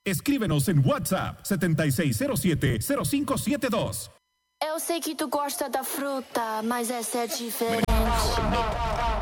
Escríbenos en WhatsApp 7607-0572. Eu sei que tu gosta da fruta, mas essa é diferente.